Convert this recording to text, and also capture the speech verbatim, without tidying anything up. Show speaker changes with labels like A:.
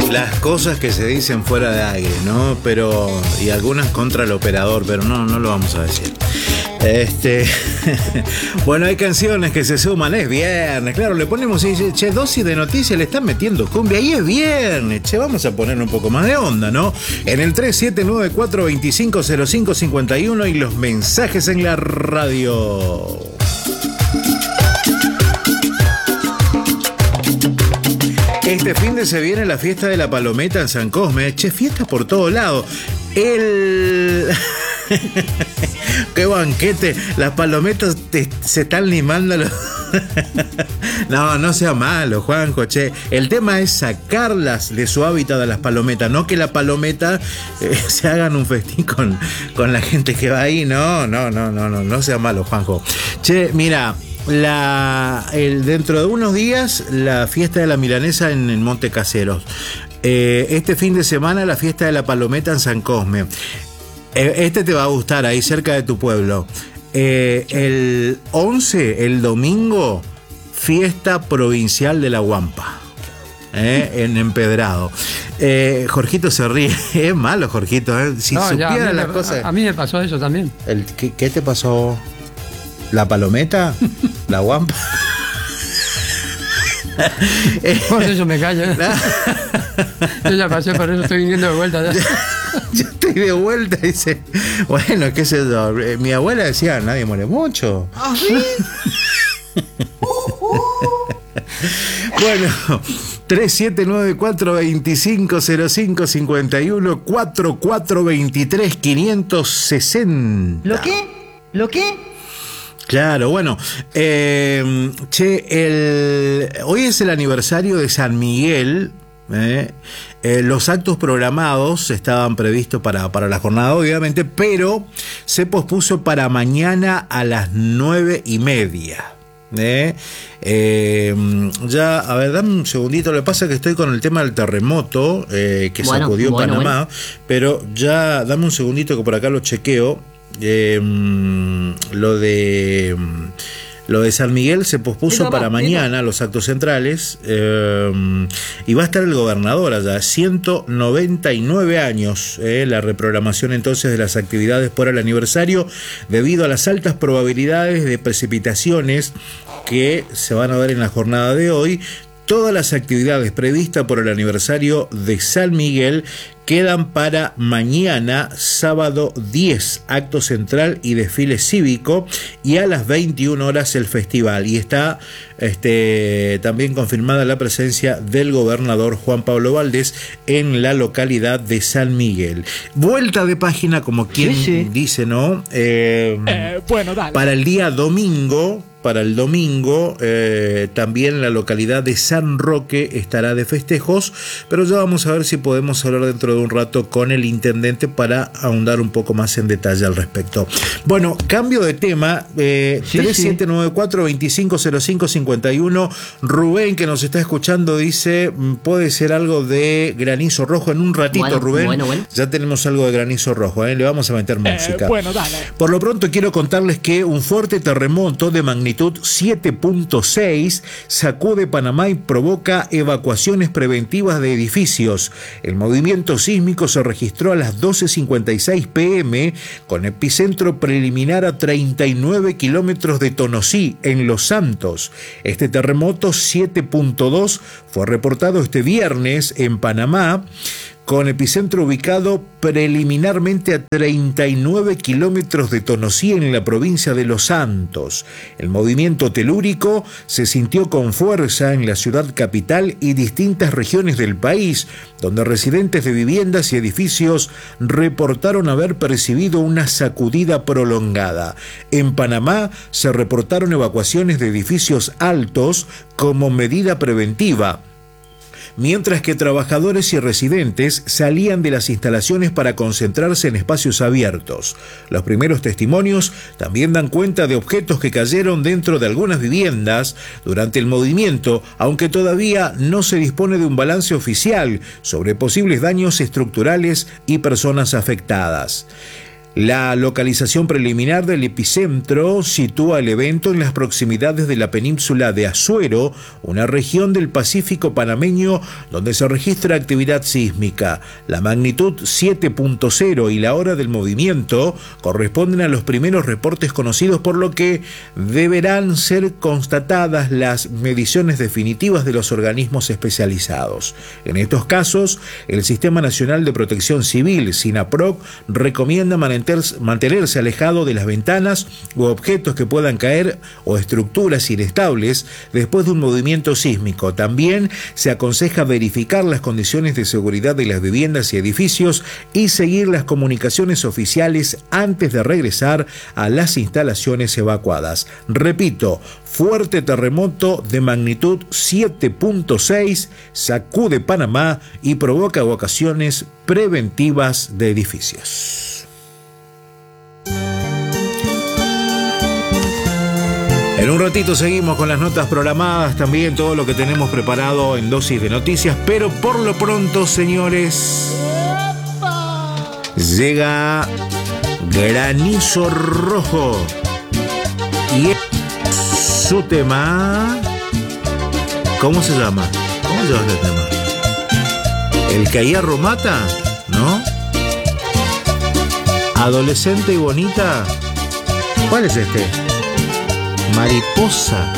A: las cosas que se dicen fuera de aire, ¿no? Pero, y algunas contra el operador, pero no, no lo vamos a decir. Este, bueno, hay canciones que se suman, es viernes, claro, le ponemos y dice, che, dosis de noticias, le están metiendo cumbia, y es viernes, che, vamos a poner un poco más de onda, ¿no? En el tres siete nueve cuatro dos cinco cero cinco cinco uno y los mensajes en la radio. Este fin de se viene la fiesta de la Palometa en San Cosme, che, fiesta por todo lado. El... ¡Qué banquete! Las palometas te, se están limando los... No, no sea malo, Juanjo, che. El tema es sacarlas de su hábitat a las palometas, no que la palometa eh, se hagan un festín con, con la gente que va ahí. No, no, no, no, no, no sea malo, Juanjo. Che, mira, la, el, dentro de unos días la fiesta de la milanesa en el Monte Caseros. Eh, este fin de semana la fiesta de la Palometa en San Cosme. Este te va a gustar, ahí cerca de tu pueblo. Eh, el once, el domingo, fiesta provincial de la Guampa, eh, en Empedrado. Eh, Jorgito se ríe, es malo, Jorgito. Eh. Si
B: no,
A: supiera
B: ya, a,
A: las
B: me,
A: cosas.
B: A, a mí me pasó eso también.
A: El, ¿qué, ¿Qué te pasó? ¿La Palometa? ¿La Guampa?
B: Por eso me callo. Yo ya pasé, por eso estoy viniendo de vuelta. Ya.
A: Yo estoy de vuelta, dice. Bueno, qué sé yo. Mi abuela decía, nadie muere mucho.
C: ¿Ah, sí?
A: Bueno, tres siete nueve cuatro dos cinco cero cinco cinco uno cuatro cuatro dos tres cinco seis cero.
C: ¿Lo qué? ¿Lo qué?
A: Claro, bueno, eh, che, el, hoy es el aniversario de San Miguel. Eh, eh, los actos programados estaban previstos para, para la jornada, obviamente, pero se pospuso para mañana a las nueve y media. Eh, eh, ya, a ver, dame un segundito. Lo que pasa es que estoy con el tema del terremoto eh, que
C: bueno,
A: sacudió
C: bueno,
A: Panamá,
C: bueno.
A: pero ya, dame un segundito que por acá lo chequeo. Eh, lo de lo de San Miguel se pospuso
C: va,
A: para mañana, los actos centrales, eh, y va a estar el gobernador allá, ciento noventa y nueve años, eh, la reprogramación entonces de las actividades por el aniversario debido a las altas probabilidades de precipitaciones que se van a dar en la jornada de hoy. Todas las actividades previstas por el aniversario de San Miguel quedan para mañana, sábado diez, acto central y desfile cívico, y a las veintiuna horas el festival. Y está este, también confirmada la presencia del gobernador Juan Pablo Valdés en la localidad de San Miguel. Vuelta de página, como quien
C: sí, sí.
A: dice, ¿no? Eh,
D: eh, bueno, dale.
A: Para el día domingo... Para el domingo, eh, también la localidad de San Roque estará de festejos, pero ya vamos a ver si podemos hablar dentro de un rato con el intendente para ahondar un poco más en detalle al respecto. Bueno, cambio de tema, eh,
C: sí,
A: tres siete nueve cuatro dos cinco cero cinco cinco uno. Rubén, que nos está escuchando, dice, puede ser algo de granizo rojo en un ratito,
C: bueno,
A: Rubén.
C: Bueno, bueno.
A: Ya tenemos algo de granizo rojo, ¿eh? Le vamos a meter música.
D: Eh, bueno, dale.
A: Por lo pronto quiero contarles que un fuerte terremoto de magnitud siete punto seis sacude Panamá y provoca evacuaciones preventivas de edificios. El movimiento sísmico se registró a las doce cincuenta y seis pm con epicentro preliminar a treinta y nueve kilómetros de Tonosí, en Los Santos. Este terremoto siete punto dos fue reportado este viernes en Panamá, con epicentro ubicado preliminarmente a treinta y nueve kilómetros de Tonosí, en la provincia de Los Santos. El movimiento telúrico se sintió con fuerza en la ciudad capital y distintas regiones del país, donde residentes de viviendas y edificios reportaron haber percibido una sacudida prolongada. En Panamá se reportaron evacuaciones de edificios altos como medida preventiva, mientras que trabajadores y residentes salían de las instalaciones para concentrarse en espacios abiertos. Los primeros testimonios también dan cuenta de objetos que cayeron dentro de algunas viviendas durante el movimiento, aunque todavía no se dispone de un balance oficial sobre posibles daños estructurales y personas afectadas. La localización preliminar del epicentro sitúa el evento en las proximidades de la península de Azuero, una región del Pacífico panameño donde se registra actividad sísmica. La magnitud siete punto cero y la hora del movimiento corresponden a los primeros reportes conocidos, por lo que deberán ser constatadas las mediciones definitivas de los organismos especializados. En estos casos, el Sistema Nacional de Protección Civil, SINAPROC, recomienda mantener mantenerse alejado de las ventanas u objetos que puedan caer o estructuras inestables después de un movimiento sísmico. También se aconseja verificar las condiciones de seguridad de las viviendas y edificios y seguir las comunicaciones oficiales antes de regresar a las instalaciones evacuadas. Repito, fuerte terremoto de magnitud siete punto seis sacude Panamá y provoca evacuaciones preventivas de edificios. En un ratito seguimos con las notas programadas, también todo lo que tenemos preparado en dosis de noticias, pero por lo pronto, señores, llega Granizo Rojo y su tema, ¿cómo se llama? ¿Cómo se llama este tema? El que hierro mata, ¿no? Adolescente y bonita. ¿Cuál es este? Mariposa.